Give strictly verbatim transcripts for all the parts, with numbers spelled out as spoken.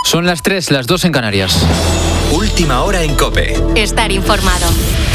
Son las tres, las dos en Canarias. Última hora en COPE. Estar informado.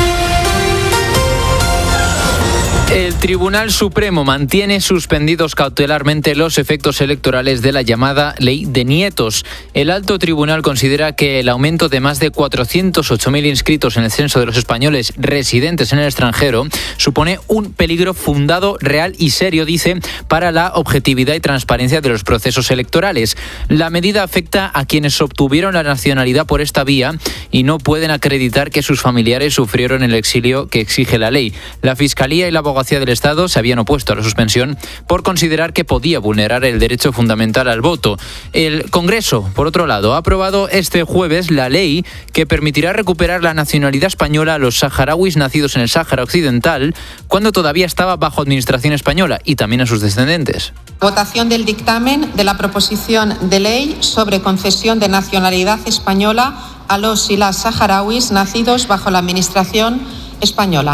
El Tribunal Supremo mantiene suspendidos cautelarmente los efectos electorales de la llamada Ley de Nietos. El alto tribunal considera que el aumento de más de cuatrocientos ocho mil inscritos en el censo de los españoles residentes en el extranjero supone un peligro fundado, real y serio, dice, para la objetividad y transparencia de los procesos electorales. La medida afecta a quienes obtuvieron la nacionalidad por esta vía y no pueden acreditar que sus familiares sufrieron el exilio que exige la ley. La Fiscalía y la Abogacía del Estado se habían opuesto a la suspensión por considerar que podía vulnerar el derecho fundamental al voto. El Congreso, por otro lado, ha aprobado este jueves la ley que permitirá recuperar la nacionalidad española a los saharauis nacidos en el Sáhara Occidental cuando todavía estaba bajo administración española y también a sus descendientes. Votación del dictamen de la proposición de ley sobre concesión de nacionalidad española a los y las saharauis nacidos bajo la administración española.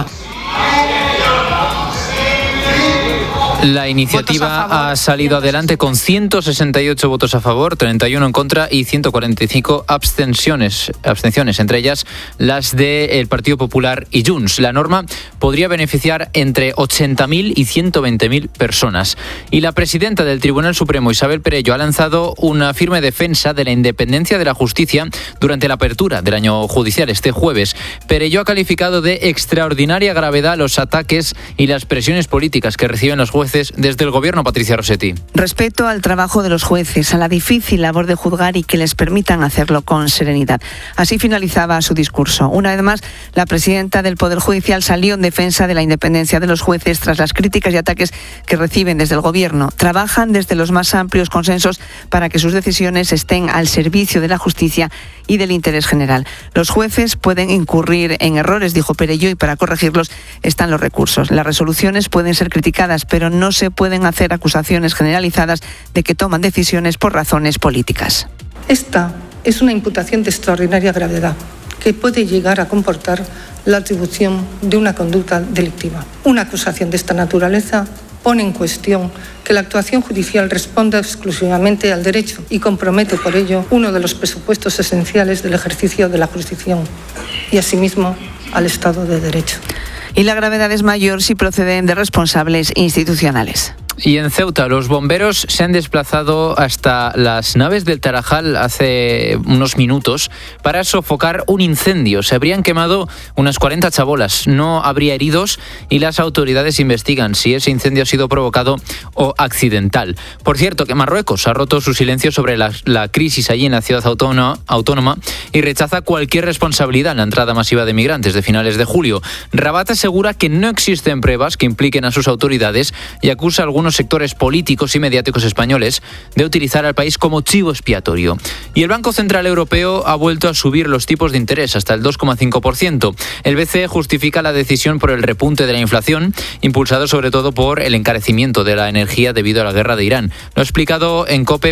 La iniciativa ha salido adelante con ciento sesenta y ocho votos a favor, treinta y uno en contra y ciento cuarenta y cinco abstenciones, abstenciones, entre ellas las del Partido Popular y Junts. La norma podría beneficiar entre ochenta mil y ciento veinte mil personas. Y la presidenta del Tribunal Supremo, Isabel Perello, ha lanzado una firme defensa de la independencia de la justicia durante la apertura del año judicial este jueves. Perello ha calificado de extraordinaria gravedad los ataques y las presiones políticas que reciben los jueces desde el gobierno. Patricia Rossetti. Respeto al trabajo de los jueces, a la difícil labor de juzgar y que les permitan hacerlo con serenidad. Así finalizaba su discurso. Una vez más, la presidenta del Poder Judicial salió en defensa de la independencia de los jueces tras las críticas y ataques que reciben desde el gobierno. Trabajan desde los más amplios consensos para que sus decisiones estén al servicio de la justicia y del interés general. Los jueces pueden incurrir en errores, dijo Perello, y para corregirlos están los recursos. Las resoluciones pueden ser criticadas, pero no se pueden hacer acusaciones generalizadas de que toman decisiones por razones políticas. Esta es una imputación de extraordinaria gravedad que puede llegar a comportar la atribución de una conducta delictiva. Una acusación de esta naturaleza pone en cuestión que la actuación judicial responda exclusivamente al derecho y compromete por ello uno de los presupuestos esenciales del ejercicio de la jurisdicción y asimismo al Estado de Derecho. Y la gravedad es mayor si proceden de responsables institucionales. Y en Ceuta, los bomberos se han desplazado hasta las naves del Tarajal hace unos minutos para sofocar un incendio. Se habrían quemado unas cuarenta chabolas, no habría heridos y las autoridades investigan si ese incendio ha sido provocado o accidental. Por cierto, que Marruecos ha roto su silencio sobre la, la crisis allí en la ciudad autónoma, autónoma y rechaza cualquier responsabilidad en la entrada masiva de migrantes de finales de julio. Rabat asegura que no existen pruebas que impliquen a sus autoridades y acusa a algunos sectores políticos y mediáticos españoles de utilizar al país como chivo expiatorio. Y el Banco Central Europeo ha vuelto a subir los tipos de interés hasta el dos coma cinco por ciento. El B C E justifica la decisión por el repunte de la inflación, impulsado sobre todo por el encarecimiento de la energía debido a la guerra de Irán. Lo ha explicado en COPE